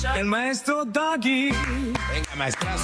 El maestro Doggy. Venga, maestrazo.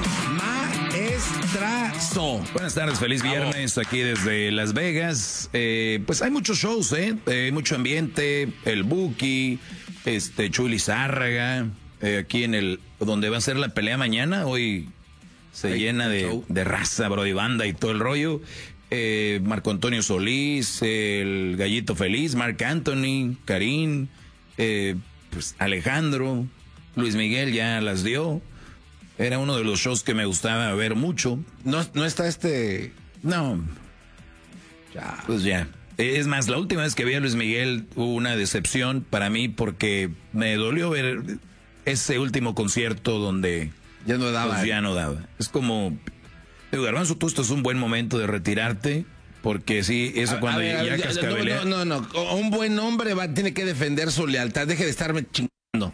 Maestrazo. Buenas tardes, feliz viernes aquí desde Las Vegas. Pues hay muchos shows, mucho ambiente, el Buki, Chuli Zárraga, aquí en el donde va a ser la pelea mañana. Hoy se llena de raza, bro, y banda y todo el rollo. Marco Antonio Solís, el Gallito Feliz, Marc Anthony, Karim, pues Alejandro, Luis Miguel ya las dio. Era uno de los shows que me gustaba ver mucho. No está No. Ya. Pues ya. Es más, la última vez que vi a Luis Miguel hubo una decepción para mí porque me dolió ver ese último concierto donde Ya no daba. pues ya no daba. Es como, digo, Garbanzo, tú esto es un buen momento de retirarte porque sí, eso cuando ya cascabelea. No. Un buen hombre tiene que defender su lealtad. Deje de estarme chingando.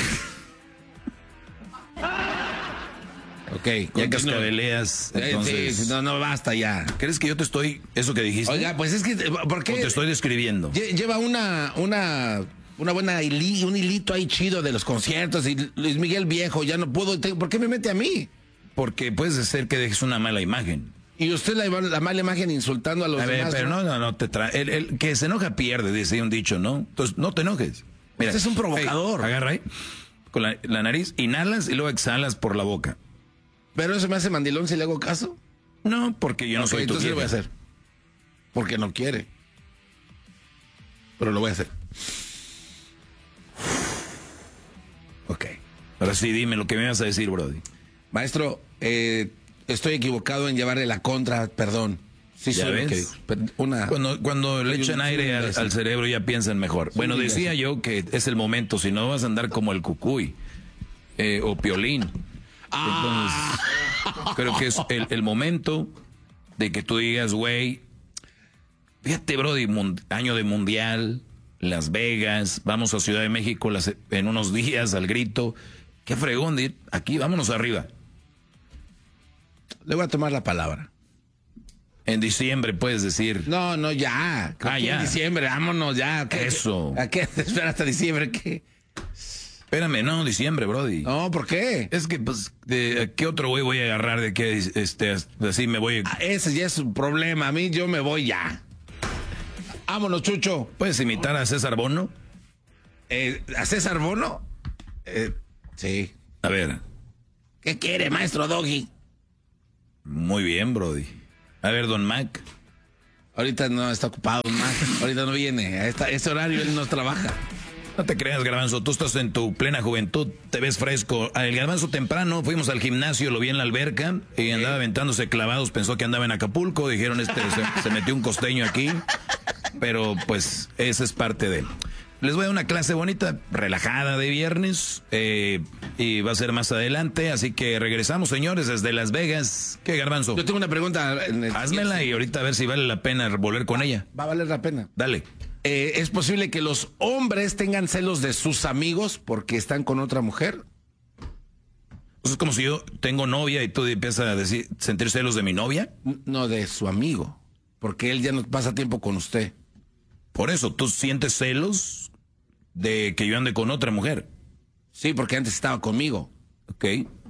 Ok, Ya cascabeleas, entonces... Sí, no, basta ya. ¿Crees que yo te estoy, eso que dijiste? Oiga, pues es que, ¿por qué? ¿O te estoy describiendo? Lleva una buena un hilito ahí chido de los conciertos y Luis Miguel viejo, ya no puedo. ¿Por qué me mete a mí? Porque puede ser que dejes una mala imagen. Y usted la mala imagen insultando a los demás. Pero no te trae. El que se enoja pierde, dice un dicho, ¿no? Entonces, no te enojes. Mira, Este es un provocador. Hey, agarra ahí, con la nariz, inhalas y luego exhalas por la boca. Pero eso me hace mandilón si le hago caso. No, porque yo no soy tu entonces lo voy a vieja. hacer. Porque no quiere. Pero lo voy a hacer. Ok. Ahora sí, dime lo que me vas a decir, Brody. Maestro, estoy equivocado en llevarle la contra, perdón. Sí, ¿Ya soy lo ves? que digo. Cuando le echan aire al cerebro ya piensan mejor. Bueno, decía yo que es el momento, si no vas a andar como el Cucuy o Piolín. Entonces, creo que es el momento de que tú digas, güey, fíjate, Brody, año de mundial, Las Vegas, vamos a Ciudad de México en unos días al grito. Qué fregón de ir aquí, vámonos arriba. Le voy a tomar la palabra. En diciembre puedes decir. No, ya. Ya. En diciembre, vámonos ya. Eso. ¿A qué espera hasta diciembre? ¿Qué? Espérame, no, diciembre, Brody. No, ¿por qué? Es que, pues, ¿qué otro güey voy a agarrar de que así me voy? Ese ya es un problema. A mí yo me voy ya. Vámonos, Chucho. ¿Puedes imitar a César Bono? ¿A César Bono? Sí. A ver. ¿Qué quiere, maestro Doggy? Muy bien, Brody. A ver, Don Mac. Ahorita no está ocupado, Mac. Ahorita no viene. A ese horario él no trabaja. No te creas, Garbanzo, tú estás en tu plena juventud, te ves fresco. El Garbanzo temprano, fuimos al gimnasio, lo vi en la alberca y andaba aventándose clavados, pensó que andaba en Acapulco, dijeron se metió un costeño aquí, pero pues esa es parte de él. Les voy a dar una clase bonita, relajada de viernes, y va a ser más adelante, así que regresamos, señores, desde Las Vegas. ¿Qué, Garbanzo? Yo tengo una pregunta. Házmela y ahorita a ver si vale la pena volver con ella. Va a valer la pena. Dale. ¿Es posible que los hombres tengan celos de sus amigos porque están con otra mujer? Pues es como si yo tengo novia y tú empiezas a sentir celos de mi novia. No, de su amigo. Porque él ya no pasa tiempo con usted. Por eso, ¿tú sientes celos de que yo ande con otra mujer? Sí, porque antes estaba conmigo. Ok.